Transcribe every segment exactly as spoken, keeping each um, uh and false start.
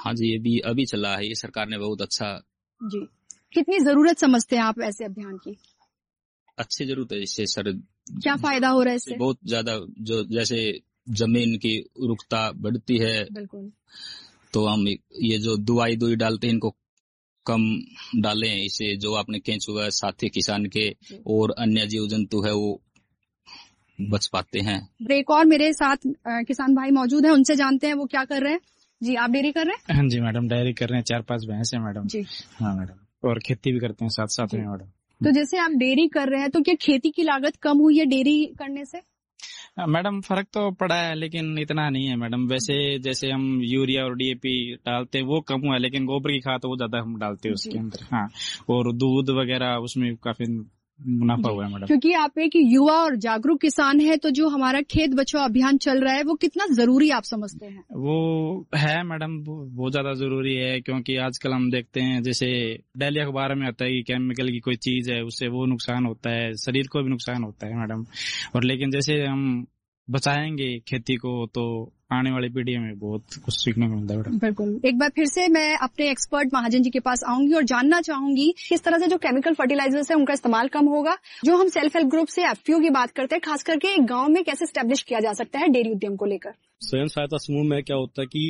हाँ जी, ये भी अभी चला है, ये सरकार ने बहुत अच्छा। जी, कितनी जरूरत समझते हैं आप ऐसे अभियान की? अच्छी जरूरत है इससे सर। क्या फायदा हो रहा है इससे? बहुत ज्यादा, जो जैसे जमीन की उर्वरता बढ़ती है, बिल्कुल, तो हम ये जो दवाई दुई डालते हैं इनको कम डालें, इससे जो आपने केंचुआ साथी किसान के और अन्य जीव जंतु है वो बच पाते हैं। ब्रेक और मेरे साथ आ, किसान भाई मौजूद हैं, उनसे जानते हैं वो क्या कर रहे हैं। जी, आप डेयरी कर रहे हैं? हाँ जी मैडम, डेयरी कर रहे हैं, चार पांच भैंस है मैडम जी। हाँ मैडम, और खेती भी करते हैं साथ साथ में मैडम। तो जैसे आप डेयरी कर रहे हैं तो क्या खेती की लागत कम हुई है डेयरी करने से? मैडम फर्क तो पड़ा है, लेकिन इतना नहीं है मैडम। वैसे जैसे हम यूरिया और डीएपी डालते हैं वो कम हुआ है, लेकिन गोबर की खाद वो ज्यादा हम डालते हैं उसके अंदर। हाँ, और दूध वगैरह उसमें काफी मुनाफा हुआ है मैडम। क्योंकि आप एक युवा और जागरूक किसान है, तो जो हमारा खेत बचाओ अभियान चल रहा है वो कितना जरूरी आप समझते हैं? वो है मैडम, बहुत ज्यादा जरूरी है, क्योंकि आजकल हम देखते हैं जैसे डेली अखबार में आता है कि केमिकल की कोई चीज है उससे वो नुकसान होता है, शरीर को भी नुकसान होता है मैडम। और लेकिन जैसे हम बचाएंगे खेती को तो आने वाली पीढ़ी में बहुत कुछ सीखने को मिलता है मैडम। बिल्कुल। एक बार फिर से मैं अपने एक्सपर्ट महाजन जी के पास आऊंगी और जानना चाहूंगी किस तरह से जो केमिकल फर्टिलाइजर्स है उनका इस्तेमाल कम होगा। जो हम सेल्फ हेल्प ग्रुप से एफपीओ की बात करते हैं, खास करके एक गांव में कैसे स्टैब्लिश किया जा सकता है डेयरी उद्यम को लेकर? स्वयं सहायता समूह में क्या होता है कि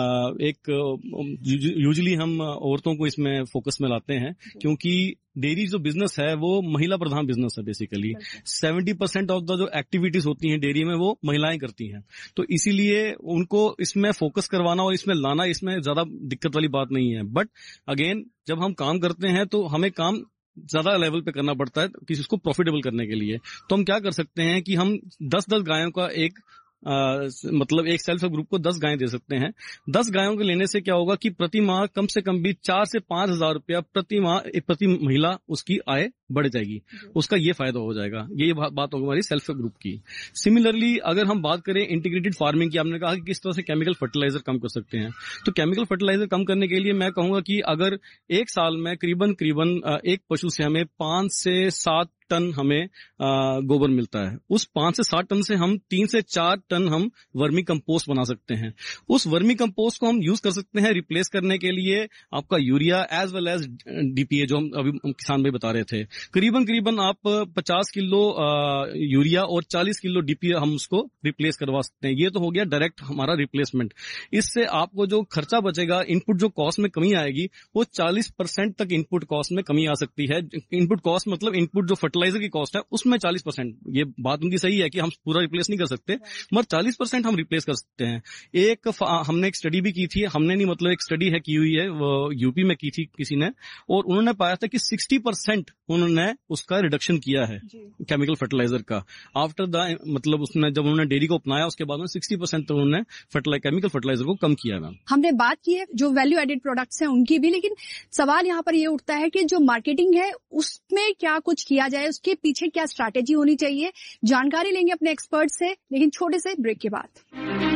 एक यूजुअली हम औरतों को इसमें फोकस में लाते हैं, क्योंकि डेयरी जो बिजनेस है वो महिला प्रधान बिजनेस है। Basically seventy percent of the जो एक्टिविटीज होती हैं डेयरी में वो महिलाएं करती हैं, तो इसीलिए उनको इसमें फोकस करवाना और इसमें लाना इसमें ज्यादा दिक्कत वाली बात नहीं है। बट अगेन जब हम काम करते हैं तो हमें काम ज्यादा लेवल पे करना पड़ता है किसी को प्रॉफिटेबल करने के लिए। तो हम क्या कर सकते हैं कि हम दस दस गायों का एक आ, मतलब एक सेल्फ हेल्प ग्रुप को दस गायें दे सकते हैं। दस गायों के लेने से क्या होगा कि प्रति माह कम से कम भी चार से पांच हजार रुपया प्रति माह प्रति महिला उसकी आय बढ़ जाएगी, उसका ये फायदा हो जाएगा। ये बात होगी हमारी सेल्फ हेल्प ग्रुप की। सिमिलरली अगर हम बात करें इंटीग्रेटेड फार्मिंग की, आपने कहा कि किस तरह से केमिकल फर्टिलाइजर कम कर सकते हैं, तो केमिकल फर्टिलाइजर कम करने के लिए मैं कहूंगा कि अगर एक साल में करीबन करीबन एक पशु से हमें पांच से सात टन हमें गोबर मिलता है, उस पांच से सात टन से हम तीन से चार टन हम वर्मी कंपोस्ट बना सकते हैं। उस वर्मी कंपोस्ट को हम यूज कर सकते हैं रिप्लेस करने के लिए आपका urea as well as DPA, जो हम अभी किसान भाई बता रहे थे। करीबन करीबन आप पचास किलो यूरिया और चालीस किलो डीपीए हम उसको रिप्लेस करवा सकते हैं। ये तो हो गया डायरेक्ट हमारा रिप्लेसमेंट। इससे आपको जो खर्चा बचेगा, इनपुट जो कॉस्ट में कमी आएगी, वो चालीस परसेंट तक इनपुट कॉस्ट में कमी आ सकती है। इनपुट कॉस्ट मतलब इनपुट जो फर्टिलाइजर की कॉस्ट है उसमें चालीस परसेंट, ये बात उनकी सही है कि हम पूरा रिप्लेस नहीं कर सकते, मगर चालीस परसेंट हम रिप्लेस कर सकते हैं। एक हमने एक स्टडी भी की थी, हमने नहीं मतलब एक स्टडी है की हुई है, वो यूपी में की थी किसी ने, और उन्होंने पाया था कि साठ परसेंट उन्होंने उसका रिडक्शन किया है केमिकल फर्टिलाइजर का। आफ्टर द मतलब उसने जब उन्होंने डेयरी को अपनाया उसके बाद में साठ परसेंट तो उन्होंने फर्टिलाइजर केमिकल फर्टिलाइजर को कम किया है। हमने बात की है जो वैल्यू एडेड प्रोडक्ट्स हैं उनकी भी, लेकिन सवाल यहाँ पर ये उठता है कि जो मार्केटिंग है उसमें क्या कुछ किया जाए, उसके पीछे क्या स्ट्रैटेजी होनी चाहिए। जानकारी लेंगे अपने एक्सपर्ट से, लेकिन छोटे से ब्रेक के बाद।